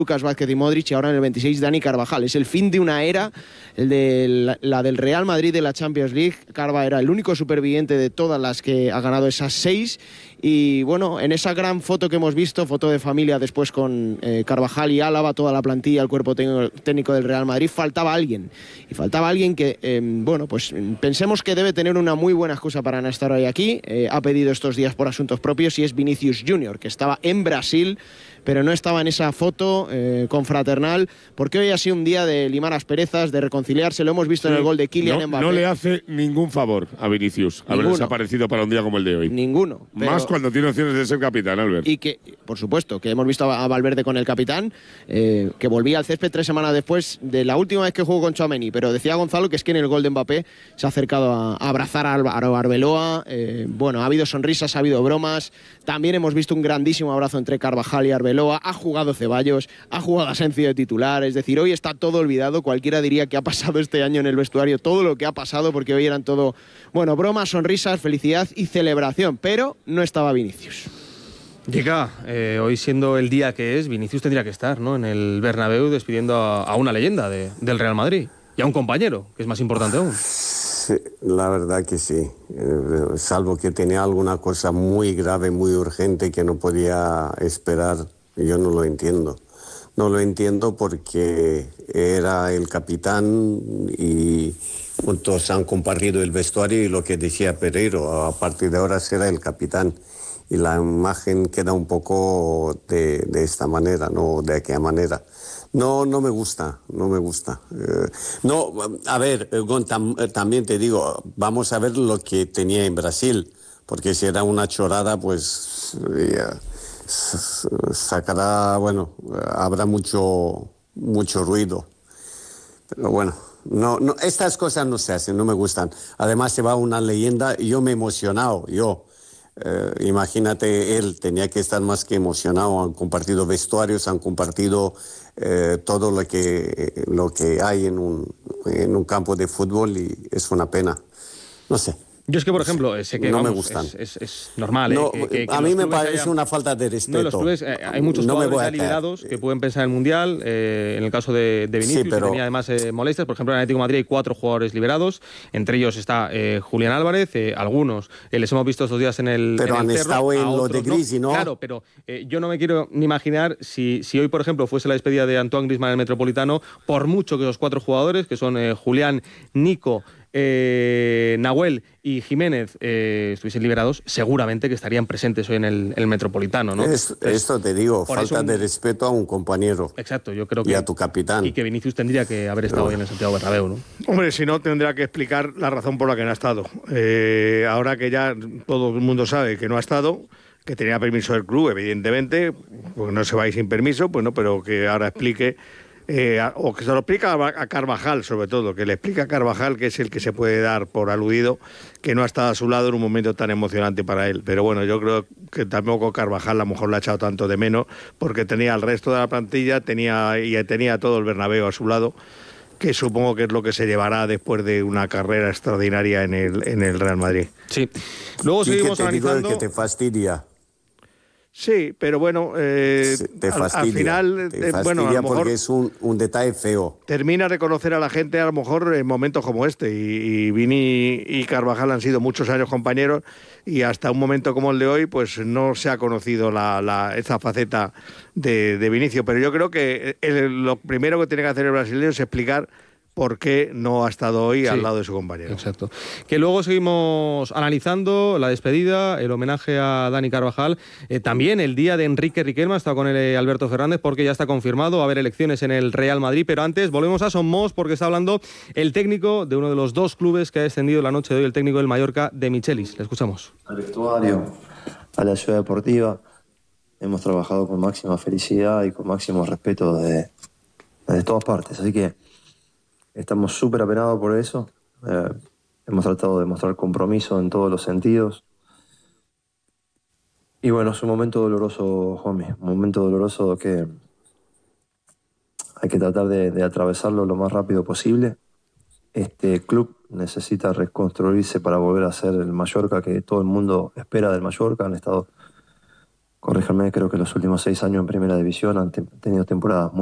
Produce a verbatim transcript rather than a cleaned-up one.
Lucas Vázquez y Modric, y ahora en el veintiséis Dani Carvajal. Es el fin de una era, el de la, la del Real Madrid de la Champions League. Carva era el único superviviente de todas las que ha ganado esas seis. Y bueno, en esa gran foto que hemos visto, foto de familia después con eh, Carvajal y Álava, toda la plantilla, el cuerpo técnico del Real Madrid, faltaba alguien. Y faltaba alguien que, eh, bueno, pues pensemos que debe tener una muy buena excusa para no estar hoy aquí. Eh, ha pedido estos días por asuntos propios y es Vinicius Junior, que estaba en Brasil, pero no estaba en esa foto eh, confraternal, porque hoy ha sido un día de limar asperezas, de reconciliarse. Lo hemos visto sí, en el gol de Kylian no, Mbappé. No le hace ningún favor a Vinicius haber desaparecido para un día como el de hoy. Ninguno. Pero... Más cuando tiene opciones de ser capitán, Albert. Y que, por supuesto, que hemos visto a Valverde con el capitán, eh, que volvía al césped tres semanas después de la última vez que jugó con Tchouaméni. Pero decía Gonzalo que es que en el gol de Mbappé se ha acercado a, a abrazar a Álvaro Arbeloa. Eh, bueno, ha habido sonrisas, ha habido bromas. También hemos visto un grandísimo abrazo entre Carvajal y Arbeloa. Ha jugado Ceballos, ha jugado Asensio de titular. Es decir, hoy está todo olvidado. Cualquiera diría que ha pasado este año en el vestuario todo lo que ha pasado, porque hoy eran todo, bueno, bromas, sonrisas, felicidad y celebración. Pero no estaba Vinicius. Llega, eh, hoy siendo el día que es, Vinicius tendría que estar, ¿no?, en el Bernabéu despidiendo a, a una leyenda de, del Real Madrid y a un compañero, que es más importante aún. Sí, la verdad que sí, eh, salvo que tenía alguna cosa muy grave, muy urgente que no podía esperar, yo no lo entiendo. No lo entiendo porque era el capitán y juntos han compartido el vestuario y lo que decía Pereiro, a partir de ahora será el capitán. Y la imagen queda un poco de, de esta manera, no de aquella manera. No, no me gusta, no me gusta. Eh, no, a ver, Gon, tam, también te digo, vamos a ver lo que tenía en Brasil, porque si era una chorada, pues eh, sacará, bueno, habrá mucho, mucho ruido. Pero bueno, no, no, estas cosas no se hacen, no me gustan. Además se va una leyenda y yo me he emocionado, yo. Eh, imagínate, él tenía que estar más que emocionado. Han compartido vestuarios, han compartido eh, todo lo que, lo que hay en un, en un campo de fútbol y es una pena. No sé. Yo es que, por ejemplo, sé que no vamos, me gustan. Es, es, es normal. No, ¿eh? que, que, que a mí me parece haya... una falta de respeto. No, los clubes, eh, hay muchos no jugadores liberados que pueden pensar en el Mundial. Eh, en el caso de, de Vinicius, sí, pero... que tenía además eh, molestias. Por ejemplo, en el Atlético de Madrid hay cuatro jugadores liberados. Entre ellos está eh, Julián Álvarez. Eh, algunos eh, les hemos visto estos días en el Pero en han el estado Cerro, en lo de Grisi, ¿no? Claro, pero eh, yo no me quiero ni imaginar si, si hoy, por ejemplo, fuese la despedida de Antoine Griezmann en el Metropolitano, por mucho que los cuatro jugadores, que son eh, Julián, Nico, Eh, Nahuel y Jiménez eh, estuviesen liberados, seguramente que estarían presentes hoy en el, el Metropolitano, ¿no? Es, Entonces, esto te digo, falta un... de respeto a un compañero. Exacto, yo creo que... Y a tu capitán. Y que Vinicius tendría que haber estado no. hoy en el Santiago Bernabéu, ¿no? Hombre, si no, tendrá que explicar la razón por la que no ha estado. Eh, ahora que ya todo el mundo sabe que no ha estado, que tenía permiso del club, evidentemente, porque no se va a ir sin permiso, pues no, pero que ahora explique... Eh, o que se lo explica a Carvajal, sobre todo, que le explica a Carvajal, que es el que se puede dar por aludido, que no ha estado a su lado en un momento tan emocionante para él. Pero bueno, yo creo que tampoco Carvajal a lo mejor le ha echado tanto de menos, porque tenía al resto de la plantilla, tenía y tenía todo el Bernabéu a su lado, que supongo que es lo que se llevará después de una carrera extraordinaria en el, en el Real Madrid. Sí. Luego seguimos ¿Y qué te analizando... digo que te fastidia? Sí, pero bueno, eh, te fastidia, al, al final, te eh, fastidia bueno, a lo mejor porque es un, un detalle feo. Termina a reconocer a la gente a lo mejor en momentos como este, y, y Vini y Carvajal han sido muchos años compañeros y hasta un momento como el de hoy pues no se ha conocido la, la, esa faceta de, de Vinicius, pero yo creo que el, lo primero que tiene que hacer el brasileño es explicar por qué no ha estado hoy sí, al lado de su compañero. Exacto. Que luego seguimos analizando la despedida, el homenaje a Dani Carvajal, eh, también el día de Enrique Riquelme, está con el eh, Alberto Fernández, porque ya está confirmado, va a haber elecciones en el Real Madrid, pero antes volvemos a Somos, porque está hablando el técnico de uno de los dos clubes que ha descendido la noche de hoy, el técnico del Mallorca, de Michelis. Le escuchamos. Al vestuario, a la ciudad deportiva, hemos trabajado con máxima felicidad y con máximo respeto de, de todas partes, así que estamos súper apenados por eso. Eh, hemos tratado de mostrar compromiso en todos los sentidos. Y bueno, es un momento doloroso, Juanmi. Un momento doloroso que hay que tratar de, de atravesarlo lo más rápido posible. Este club necesita reconstruirse para volver a ser el Mallorca que todo el mundo espera del Mallorca. Han estado corríjanme, creo que los últimos seis años en primera división han te- tenido temporadas muy